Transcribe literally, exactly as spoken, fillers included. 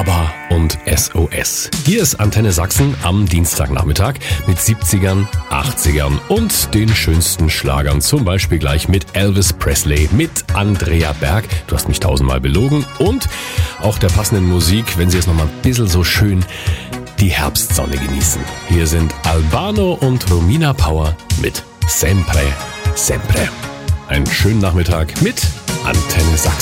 ABBA und S O S. Hier ist Antenne Sachsen am Dienstagnachmittag mit siebzigern, achtzigern und den schönsten Schlagern. Zum Beispiel gleich mit Elvis Presley, mit Andrea Berg. Du hast mich tausendmal belogen. Und auch der passenden Musik, wenn Sie es nochmal ein bisschen so schön die Herbstsonne genießen. Hier sind Albano und Romina Power mit Sempre, Sempre. Einen schönen Nachmittag mit Antenne Sachsen.